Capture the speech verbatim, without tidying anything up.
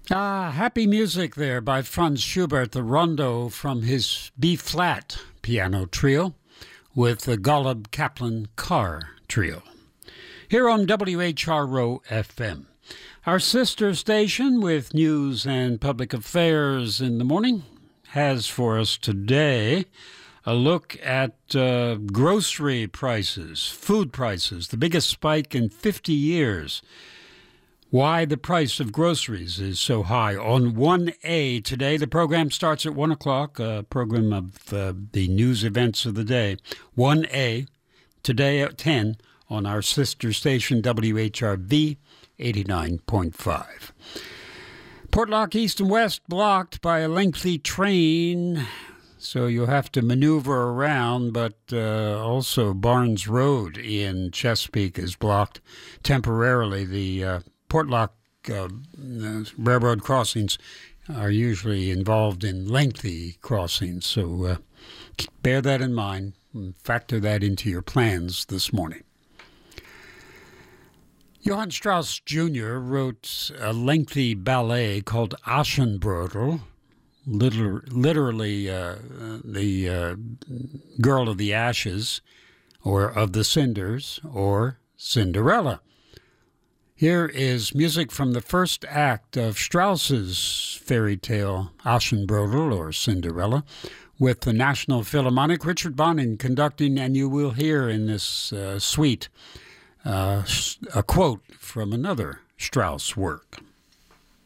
Ah, happy music there by Franz Schubert, the rondo from his B-flat piano trio with the Golub Kaplan Carr trio. Here on W H R O F M, our sister station with news and public affairs in the morning, has for us today a look at uh, grocery prices, food prices, the biggest spike in fifty years. Why the price of groceries is so high. On one A today, the program starts at one o'clock, a program of uh, the news events of the day. one A today at ten on our sister station W H R V eighty-nine point five. Portlock East and West blocked by a lengthy train, so you'll have to maneuver around, but uh, also Barnes Road in Chesapeake is blocked temporarily. The uh, Portlock uh, railroad crossings are usually involved in lengthy crossings, so uh, bear that in mind and factor that into your plans this morning. Johann Strauss Junior wrote a lengthy ballet called Aschenbrödel, liter- literally uh, the uh, Girl of the Ashes, or of the Cinders, or Cinderella. Here is music from the first act of Strauss's fairy tale Aschenbrödel, or Cinderella, with the National Philharmonic, Richard Bonin conducting, and you will hear in this uh, suite uh, a quote from another Strauss work.